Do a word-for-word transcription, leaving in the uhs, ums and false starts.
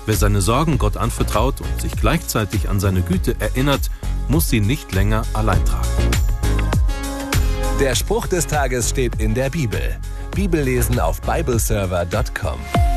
Wer seine Sorgen Gott anvertraut und sich gleichzeitig an seine Güte erinnert, muss sie nicht länger allein tragen. Der Spruch des Tages steht in der Bibel. Bibellesen auf bibleserver punkt com.